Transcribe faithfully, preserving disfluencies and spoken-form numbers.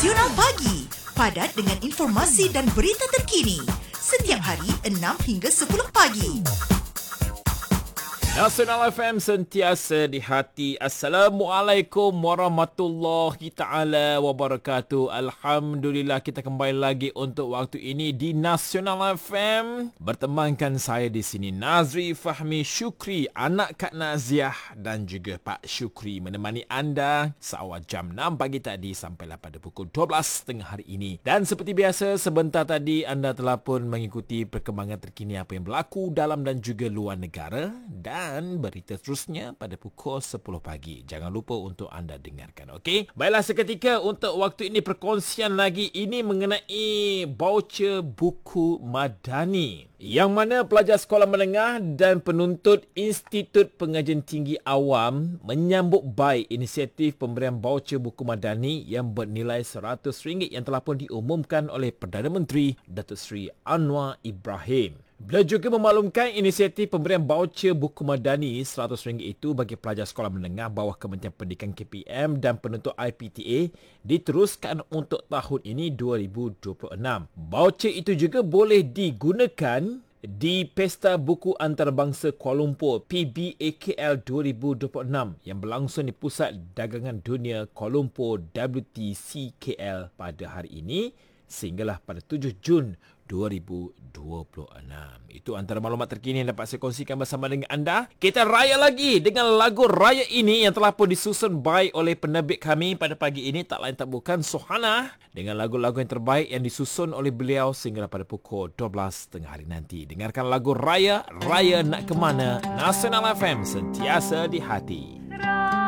Nasional Pagi, padat dengan informasi dan berita terkini. Setiap hari enam hingga sepuluh pagi. Nasional F M sentiasa di hati. Assalamualaikum warahmatullahi taala wabarakatuh. Alhamdulillah kita kembali lagi untuk waktu ini di Nasional F M. Bertemankan saya di sini Nazri Fahmi Syukri, anak Kak Naziah dan juga Pak Syukri menemani anda seawal jam enam pagi tadi sampailah pada pukul dua belas tengah hari ini. Dan seperti biasa sebentar tadi anda telah pun mengikuti perkembangan terkini apa yang berlaku dalam dan juga luar negara dan Dan berita terusnya pada pukul sepuluh pagi. Jangan lupa untuk anda dengarkan, okey? Baiklah, seketika untuk waktu ini perkongsian lagi ini mengenai voucher buku Madani, yang mana pelajar sekolah menengah dan penuntut Institut Pengajian Tinggi Awam menyambut baik inisiatif pemberian voucher buku Madani yang bernilai seratus ringgit yang telah pun diumumkan oleh Perdana Menteri Datuk Seri Anwar Ibrahim. Beliau juga memaklumkan inisiatif pemberian voucher buku Madani seratus ringgit itu bagi pelajar sekolah menengah bawah Kementerian Pendidikan K P M dan penuntut I P T A diteruskan untuk tahun ini dua ribu dua puluh enam. Voucher itu juga boleh digunakan di Pesta Buku Antarabangsa Kuala Lumpur P B A K L dua ribu dua puluh enam yang berlangsung di Pusat Dagangan Dunia Kuala Lumpur W T C K L pada hari ini sehinggalah pada tujuh Jun dua ribu dua puluh enam. Itu antara maklumat terkini yang dapat saya kongsikan bersama dengan anda. Kita raya lagi dengan lagu raya ini yang telah pun disusun baik oleh penerbit kami pada pagi ini, tak lain tak bukan Sohana, dengan lagu-lagu yang terbaik yang disusun oleh beliau sehingga pada pukul dua belas tengah hari nanti. Dengarkan lagu Raya, Raya Nak Kemana, Nasional F M sentiasa di hati.